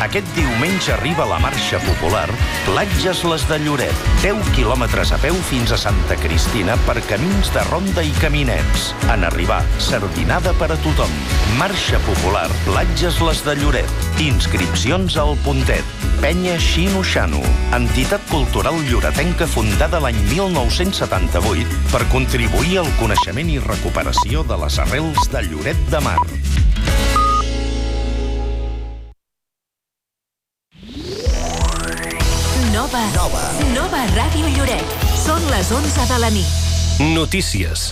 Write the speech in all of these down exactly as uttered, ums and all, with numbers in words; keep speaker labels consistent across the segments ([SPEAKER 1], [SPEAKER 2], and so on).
[SPEAKER 1] Aquest diumenge arriba la marxa popular Platges les de Lloret. deu quilòmetres a peu fins a Santa Cristina per camins de ronda i caminets. En arribar, sardinada per a tothom. Marxa popular Platges les de Lloret. Inscripcions al Puntet. Penya Xino-Xano, entitat cultural lloretenca fundada l'any mil nou-cents setanta-vuit per contribuir al coneixement i recuperació de les arrels de Lloret de Mar.
[SPEAKER 2] Nova. Nova. Nova Ràdio Lloret. Són les onze de la nit.
[SPEAKER 3] Notícies.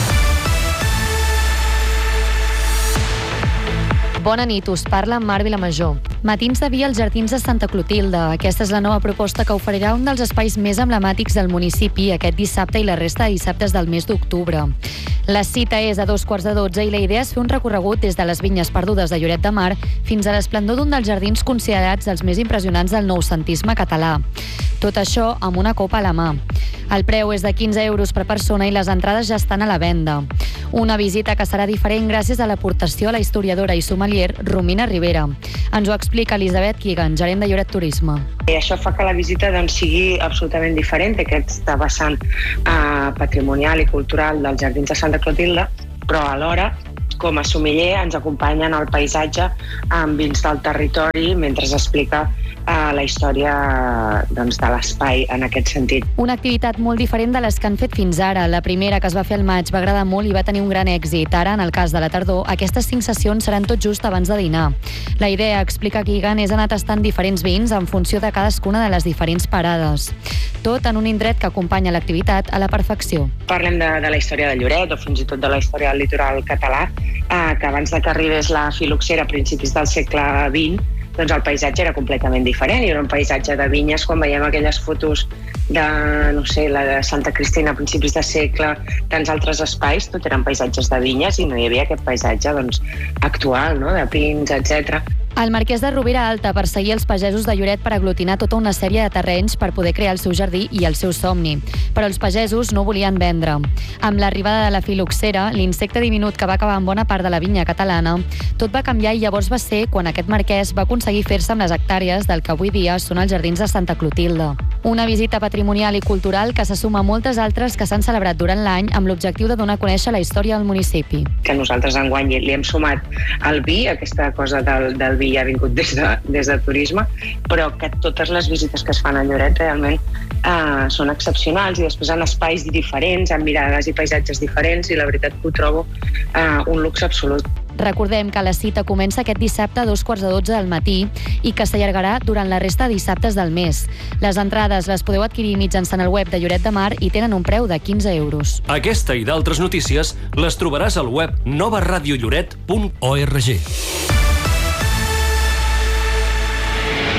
[SPEAKER 4] Bona nit, us parla Mar Vilamajor. Matins de vi als Jardins de Santa Clotilde. Aquesta és la nova proposta que oferirà un dels espais més emblemàtics del municipi aquest dissabte i la resta de dissabtes del mes d'octubre. La cita és a dos quarts de dotze i la idea és fer un recorregut des de les vinyes perdudes de Lloret de Mar fins a l'esplendor d'un dels jardins considerats els més impressionants del noucentisme català. Tot això amb una copa a la mà. El preu és de quinze euros per persona i les entrades ja estan a la venda. Una visita que serà diferent gràcies a l'aportació a la historiadora i sommelier Romina Rivera. Ens ho explica Elisabet Kigan, gerent de Lloret Turisme.
[SPEAKER 5] I això fa que la visita doncs, sigui absolutament diferent d'aquesta vessant eh, patrimonial i cultural dels Jardins de Santa Clotilde, però alhora, com a sommelier, ens acompanyen al paisatge amb vins del territori mentre explica eh, la història doncs, de l'espai en aquest sentit.
[SPEAKER 4] Una activitat molt diferent de les que han fet fins ara. La primera, que es va fer al maig, va agradar molt i va tenir un gran èxit. Ara, en el cas de la tardor, aquestes cinc sessions seran tot just abans de dinar. La idea, explica Kigan, és anar tastant diferents vins en funció de cadascuna de les diferents parades. Tot en un indret que acompanya l'activitat a la perfecció.
[SPEAKER 5] Parlem de, de la història de Lloret o fins i tot de la història del litoral català, eh, que abans de que arribés la filoxera a principis del segle vint, doncs el paisatge era completament diferent. Era un paisatge de vinyes, quan veiem aquelles fotos de, no sé, la de Santa Cristina a principis de segle, tants altres espais, tot eren paisatges de vinyes i no hi havia aquest paisatge doncs, actual, no? De pins, etcètera.
[SPEAKER 4] El marquès de Rovira Alta perseguia els pagesos de Lloret per aglutinar tota una sèrie de terrenys per poder crear el seu jardí i el seu somni. Però els pagesos no volien vendre. Amb l'arribada de la filoxera, l'insecte diminut que va acabar amb bona part de la vinya catalana, tot va canviar i llavors va ser quan aquest marquès va aconseguir fer-se amb les hectàrees del que avui dia són els Jardins de Santa Clotilde. Una visita patrimonial i cultural que se suma a moltes altres que s'han celebrat durant l'any amb l'objectiu de donar a conèixer la història del municipi.
[SPEAKER 5] Que nosaltres enguany li hem sumat el vi, aquesta cosa del, del vi ha vingut des de, des de turisme, però que totes les visites que es fan a Lloret realment eh, són excepcionals i després en espais diferents, amb mirades i paisatges diferents i la veritat que ho trobo eh, un luxe absolut.
[SPEAKER 4] Recordem que la cita comença aquest dissabte a dos quarts de dotze del matí i que s'allargarà durant la resta de dissabtes del mes. Les entrades les podeu adquirir mitjançant el web de Lloret de Mar i tenen un preu de quinze euros.
[SPEAKER 3] Aquesta i d'altres notícies les trobaràs al web nova radio lloret punt org.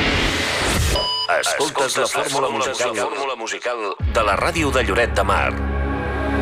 [SPEAKER 1] Escoltes la fórmula musical de la ràdio de Lloret de Mar.